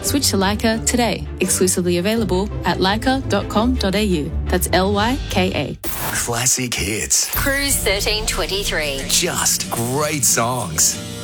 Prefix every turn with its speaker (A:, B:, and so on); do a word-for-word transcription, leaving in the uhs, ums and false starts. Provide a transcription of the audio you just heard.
A: Switch to Lyca today. Exclusively available at lyca dot com dot a u. That's L Y K A.
B: Classic hits.
C: Cruise thirteen twenty-three.
B: Just great songs.